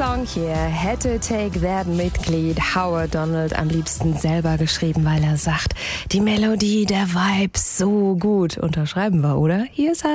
Song hier hätte Take That Mitglied Howard Donald am liebsten selber geschrieben, weil er sagt, die Melodie, der Vibe so gut. Unterschreiben wir, oder? Hier ist